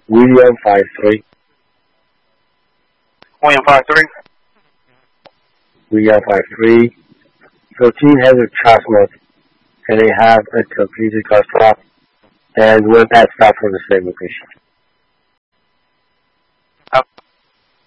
William 53. William 53. William 53. 1300 Chestnut, and they have a completed car stop, and one pad stop for the same location.